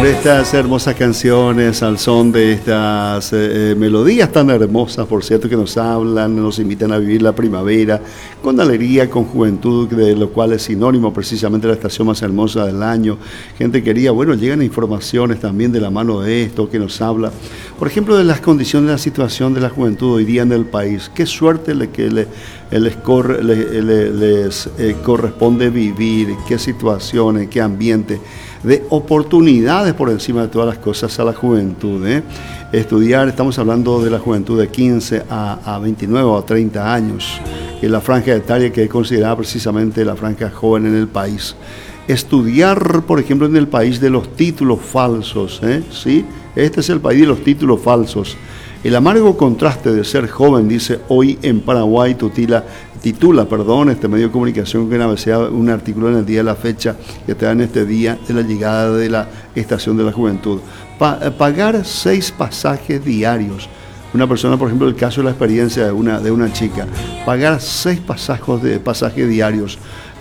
Con estas hermosas canciones, al son de estas melodías tan hermosas, por cierto, que nos hablan, nos invitan a vivir la primavera con alegría, con juventud, de lo cual es sinónimo precisamente de la estación más hermosa del año. Gente querida, bueno, llegan informaciones también de la mano de esto que nos habla, por ejemplo, de las condiciones de la situación de la juventud hoy día en el país. Qué suerte les corresponde vivir, qué situaciones, qué ambiente, de oportunidades por encima de todas las cosas a la juventud. Estudiar, estamos hablando de la juventud de 15 a 29 o a 30 años, que es la franja etaria que es considerada precisamente la franja joven en el país. Estudiar, por ejemplo, en el país de los títulos falsos, ¿sí? Este es el país de los títulos falsos. El amargo contraste de ser joven, dice hoy en Paraguay, titula este medio de comunicación que navegea un artículo en el día de la fecha que está en este día de la llegada de la estación de la juventud. Pagar 6 pasajes diarios. Una persona, por ejemplo, el caso de la experiencia de una chica, pagar 6 pasajes diarios.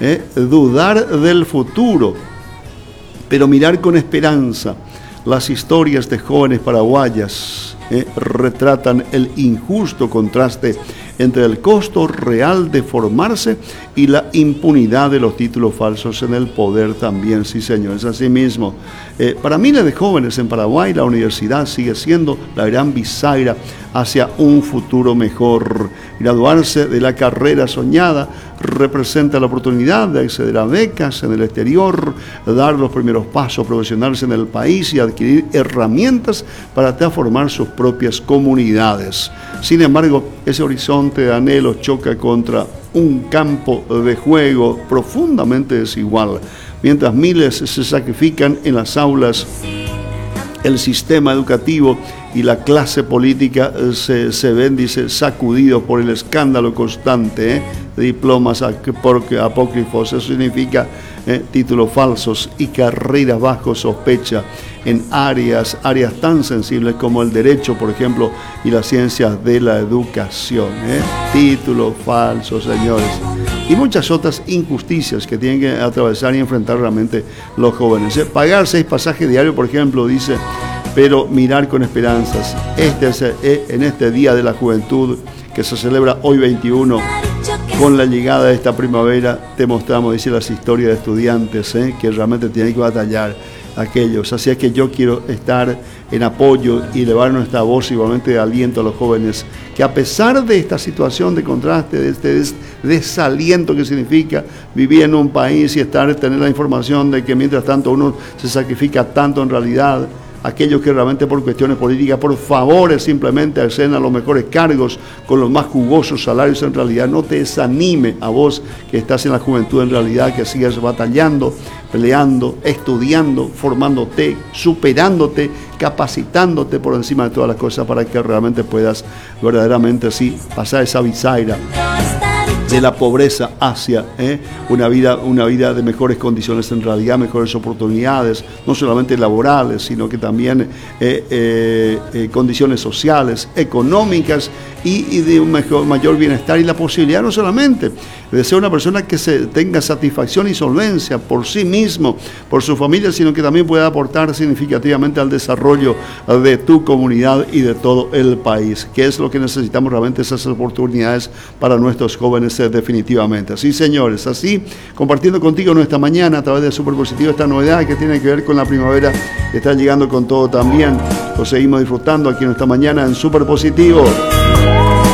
Dudar del futuro, pero mirar con esperanza. Las historias de jóvenes paraguayas retratan el injusto contraste entre el costo real de formarse y la impunidad de los títulos falsos en el poder también, sí señores. Asimismo, para miles de jóvenes en Paraguay, la universidad sigue siendo la gran bisagra hacia un futuro mejor. Graduarse de la carrera soñada representa la oportunidad de acceder a becas en el exterior, dar los primeros pasos profesionales en el país y adquirir herramientas para transformar sus propias comunidades. Sin embargo, ese horizonte de anhelo choca contra un campo de juego profundamente desigual. Mientras miles se sacrifican en las aulas, el sistema educativo y la clase política se ven, dice, sacudidos por el escándalo constante, diplomas apócrifos, eso significa títulos falsos y carreras bajo sospecha en áreas tan sensibles como el derecho, por ejemplo, y las ciencias de la educación. Títulos falsos, señores. Y muchas otras injusticias que tienen que atravesar y enfrentar realmente los jóvenes. Pagar 6 pasajes diarios, por ejemplo, dice, pero mirar con esperanzas. En este Día de la Juventud, que se celebra hoy 21, con la llegada de esta primavera, te mostramos, dice, las historias de estudiantes que realmente tienen que batallar aquellos. Así es que yo quiero estar en apoyo y elevar nuestra voz igualmente de aliento a los jóvenes, que a pesar de esta situación de contraste, de este desaliento que significa vivir en un país y tener la información de que mientras tanto uno se sacrifica tanto, en realidad aquellos que realmente por cuestiones políticas, por favores simplemente acceden a los mejores cargos con los más jugosos salarios, en realidad no te desanime a vos que estás en la juventud, en realidad que sigas batallando, peleando, estudiando, formándote, superándote, capacitándote por encima de todas las cosas para que realmente puedas verdaderamente así pasar esa bisagra de la pobreza hacia una vida de mejores condiciones, en realidad mejores oportunidades, no solamente laborales, sino que también condiciones sociales, económicas y de un mayor bienestar, y la posibilidad no solamente de ser una persona que tenga satisfacción y solvencia por sí mismo, por su familia, sino que también pueda aportar significativamente al desarrollo de tu comunidad y de todo el país, que es lo que necesitamos realmente, esas oportunidades para nuestros jóvenes definitivamente. Así, señores, así compartiendo contigo nuestra mañana a través de Superpositivo esta novedad que tiene que ver con la primavera que está llegando con todo también. Lo seguimos disfrutando aquí en esta mañana en Superpositivo.